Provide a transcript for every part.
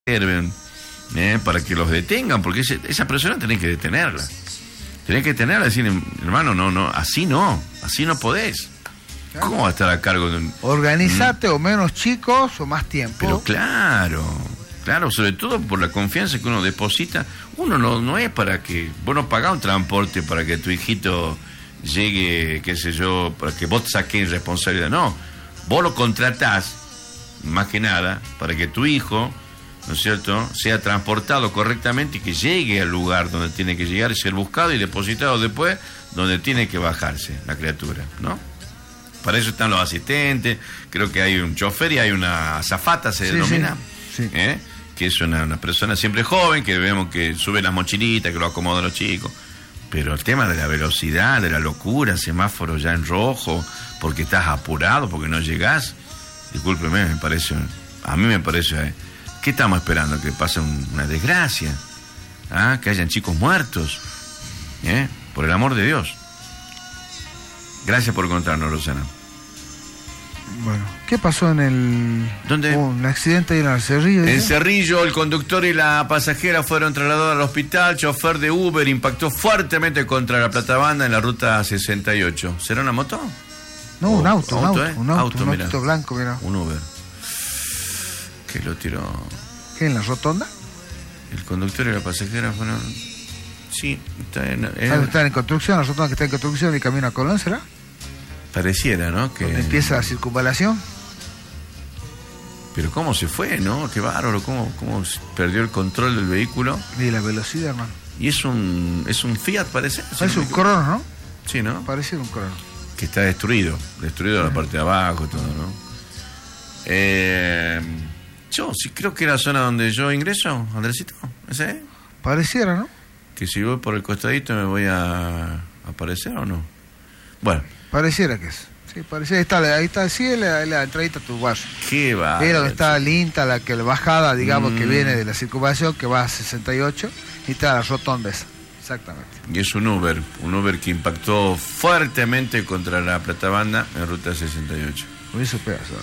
para que los detengan, porque esa persona tenés que detenerla. Tenés que detenerla y decir, hermano, no, así no podés. ¿Cómo va a estar a cargo de un... Organizate o menos chicos o más tiempo. Pero claro, sobre todo por la confianza que uno deposita. Uno no es para que... Vos no pagás un transporte para que tu hijito llegue, qué sé yo, para que vos saques responsabilidad. No, vos lo contratás, más que nada, para que tu hijo, ¿no es cierto?, sea transportado correctamente y que llegue al lugar donde tiene que llegar y ser buscado y depositado después donde tiene que bajarse la criatura, ¿no? Para eso están los asistentes, creo que hay un chofer y hay una azafata, se denomina, sí. Que es una persona siempre joven, que vemos que sube las mochilitas, que lo acomoda a los chicos. Pero el tema de la velocidad, de la locura, semáforo ya en rojo, porque estás apurado, porque no llegás, discúlpeme, a mí me parece, ¿qué estamos esperando? ¿Que pase una desgracia? ¿Ah? ¿Que hayan chicos muertos? Por el amor de Dios. Gracias por contarnos, Rosana. Bueno, ¿qué pasó en el... ¿Dónde? Un accidente ahí en el Cerrillo. En Cerrillo, el conductor y la pasajera fueron trasladados al hospital. Chofer de Uber impactó fuertemente contra la platabanda en la ruta 68. ¿Será una moto? No, un auto Mira. Blanco, mira. Un Uber. Que lo tiró. ¿Qué, en la rotonda? El conductor y la pasajera fueron... Sí, Está en construcción, la rotonda que está en construcción y camino a Colón, ¿será? Pareciera, ¿no? Que... ¿Dónde empieza la circunvalación? Pero cómo se fue, ¿no? Qué bárbaro, cómo perdió el control del vehículo. Y la velocidad, hermano. Y es un Fiat, parece. Parece un Corona, ¿no? Sí, ¿no? Parece un Corona. Que está destruido la parte de abajo, todo, ¿no? Yo sí creo que es la zona donde yo ingreso, Andresito, ¿ese? Pareciera, ¿no? Que si voy por el costadito me voy a aparecer o no. Bueno. Pareciera que es. Sí, pareciera. Ahí está, sí, la entradita a tu barrio. Qué va. Era donde está Linta, la bajada, digamos, que viene de la circunvalación, que va a 68, y está la rotonda esa. Exactamente. Y es un Uber que impactó fuertemente contra la platabanda en ruta 68. Por eso pedazo.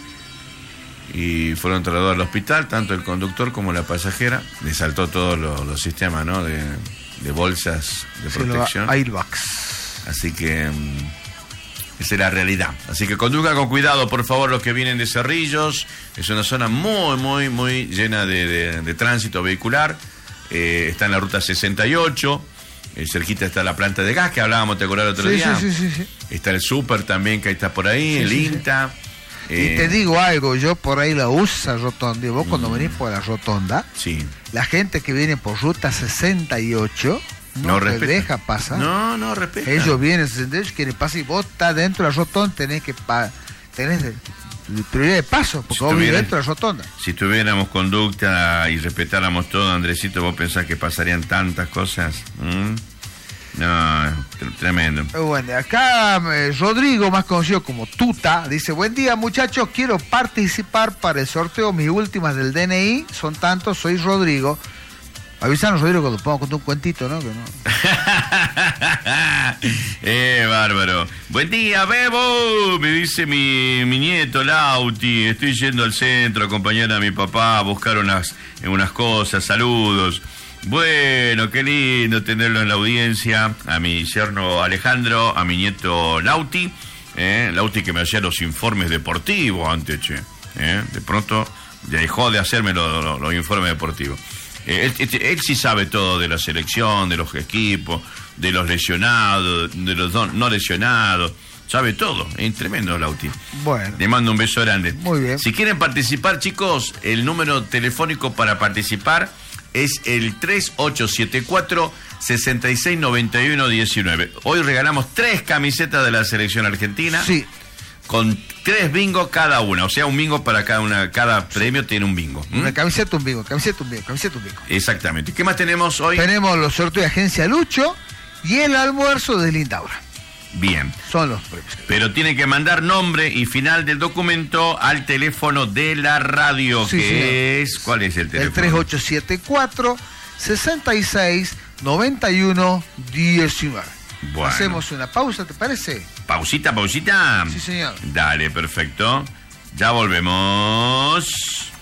Y fueron trasladados al hospital, tanto el conductor como la pasajera. Le saltó todos los sistemas, ¿no? De bolsas de protección. Airbags. Así que esa es la realidad. Así que conduzcan con cuidado, por favor, los que vienen de Cerrillos. Es una zona muy llena de tránsito vehicular. Está en la ruta 68. Cerquita está la planta de gas que hablábamos, ¿te acordás el otro día? Sí. Está el súper también, que ahí está por ahí, el INTA. Y te digo algo, yo por ahí la uso esa rotonda. Y vos cuando venís por la rotonda, la gente que viene por ruta 68 no te deja pasar. No respeta. Ellos vienen 68, quieren pasar y vos estás dentro de la rotonda, tenés prioridad de paso, porque vos vivís dentro de la rotonda. Si tuviéramos conducta y respetáramos todo, Andresito, ¿vos pensás que pasarían tantas cosas? No, tremendo. Bueno, acá Rodrigo, más conocido como Tuta, dice: buen día, muchachos, quiero participar para el sorteo. Mis últimas del DNI son tantos, soy Rodrigo. Avísanos, Rodrigo, cuando podamos contar un cuentito, ¿no? Que no. Bárbaro. Buen día, Bebo. Me dice mi nieto Lauti. Estoy yendo al centro a acompañar a mi papá a buscar unas cosas. Saludos. Bueno, qué lindo tenerlo en la audiencia. A mi yerno Alejandro, a mi nieto Lauti. Lauti que me hacía los informes deportivos antes, che. De pronto dejó de hacerme los informes deportivos. Él sí sabe todo de la selección, de los equipos, de los lesionados, de los no lesionados. Sabe todo. Es tremendo, Lauti. Bueno. Le mando un beso grande. Muy bien. Si quieren participar, chicos, el número telefónico para participar es el 3874-6691-19. Hoy regalamos 3 camisetas de la selección argentina. Sí. Con 3 bingos cada una. O sea, un bingo para cada premio tiene un bingo. Una camiseta, un bingo. Exactamente. ¿Qué más tenemos hoy? Tenemos los sorteos de Agencia Lucho y el almuerzo de Lindaura. Bien. Son los premios. Pero tiene que mandar nombre y final del documento al teléfono de la radio, que es... ¿Cuál es el teléfono? El 3874-6691-19. Bueno. Hacemos una pausa, ¿te parece? ¿Pausita? Sí, señor. Dale, perfecto. Ya volvemos.